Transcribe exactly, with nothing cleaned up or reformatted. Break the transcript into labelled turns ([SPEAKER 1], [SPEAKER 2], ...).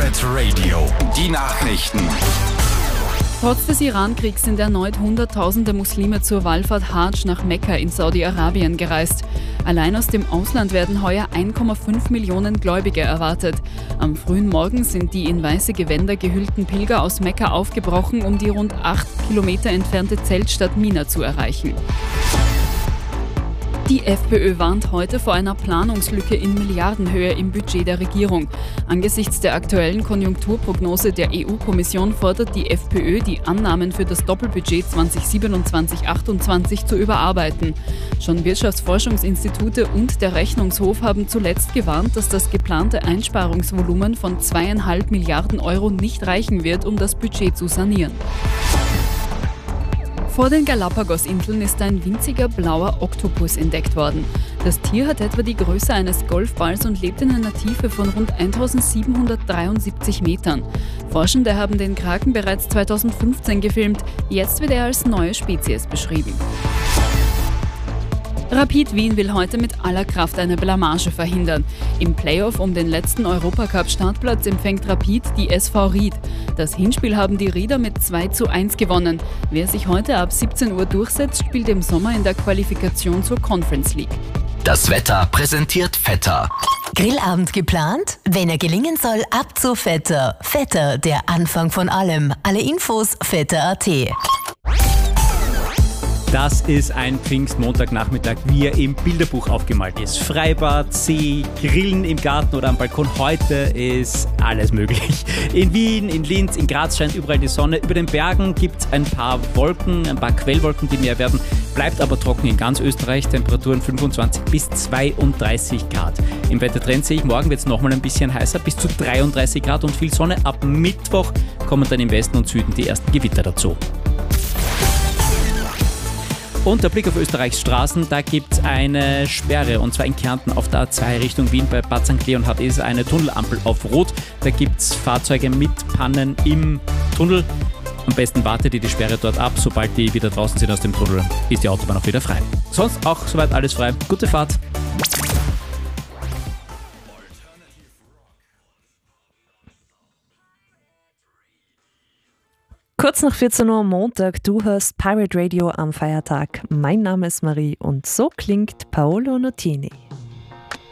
[SPEAKER 1] Pirate Radio, die Nachrichten.
[SPEAKER 2] Trotz des Iran-Kriegs sind erneut Hunderttausende Muslime zur Wallfahrt Hadsch nach Mekka in Saudi-Arabien gereist. Allein aus dem Ausland werden heuer eins Komma fünf Millionen Gläubige erwartet. Am frühen Morgen sind die in weiße Gewänder gehüllten Pilger aus Mekka aufgebrochen, um die rund acht Kilometer entfernte Zeltstadt Mina zu erreichen. Die FPÖ warnt heute vor einer Planungslücke in Milliardenhöhe im Budget der Regierung. Angesichts der aktuellen Konjunkturprognose der E U-Kommission fordert die FPÖ, die Annahmen für das Doppelbudget zwanzig siebenundzwanzig achtundzwanzig zu überarbeiten. Schon Wirtschaftsforschungsinstitute und der Rechnungshof haben zuletzt gewarnt, dass das geplante Einsparungsvolumen von zweieinhalb Milliarden Euro nicht reichen wird, um das Budget zu sanieren. Vor den Galapagos-Inseln ist ein winziger blauer Oktopus entdeckt worden. Das Tier hat etwa die Größe eines Golfballs und lebt in einer Tiefe von rund eintausendsiebenhundertdreiundsiebzig Metern. Forschende haben den Kraken bereits zweitausendfünfzehn gefilmt. Jetzt wird er als neue Spezies beschrieben. Rapid Wien will heute mit aller Kraft eine Blamage verhindern. Im Playoff um den letzten Europacup-Startplatz empfängt Rapid die S V Ried. Das Hinspiel haben die Rieder mit zwei zu eins gewonnen. Wer sich heute ab siebzehn Uhr durchsetzt, spielt im Sommer in der Qualifikation zur Conference League.
[SPEAKER 1] Das Wetter präsentiert Vetter.
[SPEAKER 3] Grillabend geplant? Wenn er gelingen soll, ab zu Vetter. Vetter, der Anfang von allem. Alle Infos vetter punkt at.
[SPEAKER 4] Das ist ein Pfingstmontagnachmittag, wie er im Bilderbuch aufgemalt ist. Freibad, See, Grillen im Garten oder am Balkon. Heute ist alles möglich. In Wien, in Linz, in Graz scheint überall die Sonne. Über den Bergen gibt es ein paar Wolken, ein paar Quellwolken, die mehr werden. Bleibt aber trocken in ganz Österreich. Temperaturen fünfundzwanzig bis zweiunddreißig Grad. Im Wettertrend sehe ich, morgen wird es nochmal ein bisschen heißer, bis zu dreiunddreißig Grad und viel Sonne. Ab Mittwoch kommen dann im Westen und Süden die ersten Gewitter dazu. Und der Blick auf Österreichs Straßen, da gibt es eine Sperre, und zwar in Kärnten auf der A zwei Richtung Wien bei Bad Sankt Leonhard ist eine Tunnelampel auf Rot. Da gibt es Fahrzeuge mit Pannen im Tunnel. Am besten wartet ihr die Sperre dort ab. Sobald die wieder draußen sind aus dem Tunnel, ist die Autobahn auch wieder frei. Sonst auch soweit alles frei. Gute Fahrt.
[SPEAKER 5] Kurz nach vierzehn Uhr am Montag, du hörst Pirate Radio am Feiertag. Mein Name ist Marie und so klingt Paolo Nutini.